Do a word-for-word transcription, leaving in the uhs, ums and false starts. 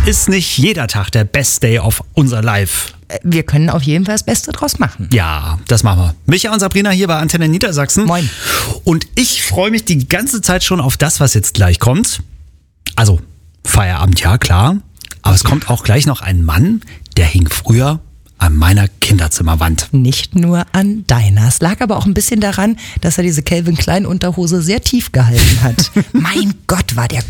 ist nicht jeder Tag der Best Day of unser Life. Wir können auf jeden Fall das Beste draus machen. Ja, das machen wir. Micha und Sabrina hier bei Antenne Niedersachsen. Moin. Und ich freue mich die ganze Zeit schon auf das, was jetzt gleich kommt. Also, Feierabend, ja, klar. Aber es kommt auch gleich noch ein Mann, der hing früher an meiner Kinderzimmerwand. Nicht nur an deiner. Es lag aber auch ein bisschen daran, dass er diese Calvin Klein Unterhose sehr tief gehalten hat. Mein Gott, war der